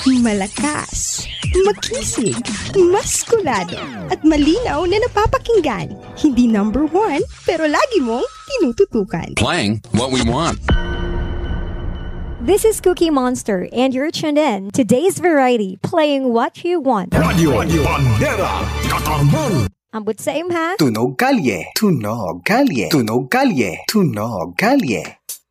Malakas, makisig, maskulado, at malinaw na napapakinggan. Hindi number one, pero lagi mong tinututukan. Playing what we want. This is Cookie Monster, and you're tuned in to Today's Variety, playing what you want. Radio Bandera Katarman. Ambot sa imha. Tunog kalye, tunog kalye, tunog kalye, tunog kalye.